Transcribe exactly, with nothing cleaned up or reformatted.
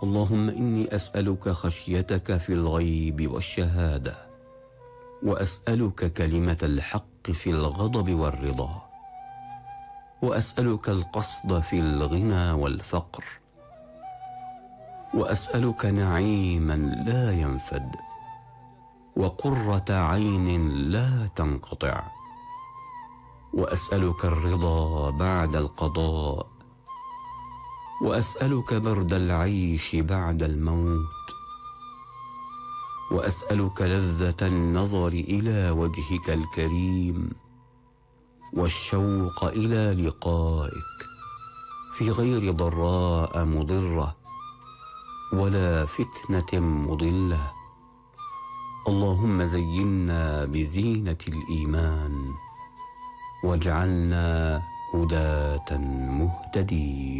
اللهم إني أسألك خشيتك في الغيب والشهادة، وأسألك كلمة الحق في الغضب والرضا، وأسألك القصد في الغنى والفقر، وأسألك نعيما لا ينفد، وقرة عين لا تنقطع، وأسألك الرضا بعد القضاء، وأسألك برد العيش بعد الموت، وأسألك لذة النظر إلى وجهك الكريم والشوق إلى لقائك في غير ضراء مضرة ولا فتنة مضلة. اللهم زينا بزينة الإيمان واجعلنا هداة مهتدين.